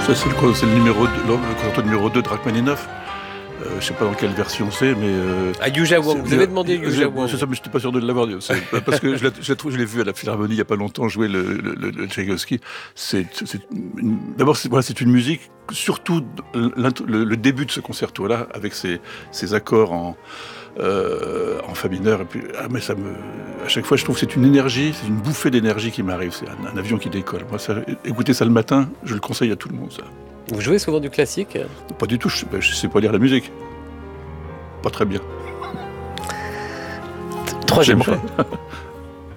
Ça, c'est le numéro 2, le concerto numéro 2 de Rachmaninoff. Je ne sais pas dans quelle version c'est, mais... à Yuja Wang, vous avez demandé Yuja Wang. C'est ça, mais je n'étais pas sûr de l'avoir. Parce que je l'ai vu à la Philharmonie il n'y a pas longtemps jouer le Tchaïkovski. D'abord, c'est une musique, surtout le début de ce concerto-là, avec ses accords en fa mineur. Et puis, mais à chaque fois, je trouve que c'est une énergie, c'est une bouffée d'énergie qui m'arrive. C'est un avion qui décolle. Moi, écouter ça le matin, je le conseille à tout le monde, ça. Vous jouez souvent du classique ? Pas du tout, je sais pas lire la musique. Pas très bien. Troisième J'aimerais. choix.